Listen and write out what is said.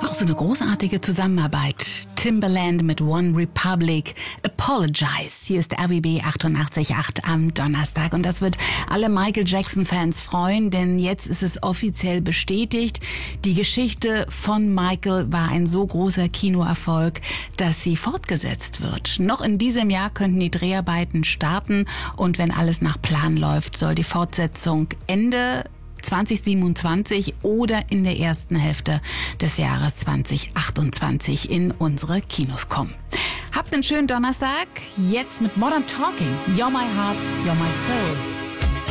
Auch so eine großartige Zusammenarbeit. Timbaland mit One Republic, Apologize. Hier ist RBB 88.8 am Donnerstag. Und das wird alle Michael Jackson-Fans freuen, denn jetzt ist es offiziell bestätigt. Die Geschichte von Michael war ein so großer Kinoerfolg, dass sie fortgesetzt wird. Noch in diesem Jahr könnten die Dreharbeiten starten. Und wenn alles nach Plan läuft, soll die Fortsetzung Ende 2027 oder in der ersten Hälfte des Jahres 2028 in unsere Kinos kommen. Habt einen schönen Donnerstag. Jetzt mit Modern Talking. You're my heart, you're my soul.